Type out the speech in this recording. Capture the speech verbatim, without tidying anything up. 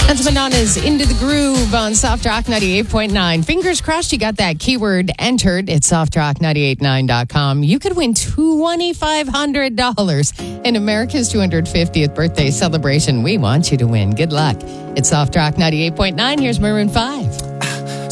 That's Madonna's Into the Groove on Soft Rock ninety-eight point nine. Fingers crossed you got that keyword entered at soft rock nine eight nine dot com. You could win two thousand five hundred dollars in America's two hundred fiftieth birthday celebration. We want you to win. Good luck. It's Soft Rock ninety-eight point nine. Here's Maroon five.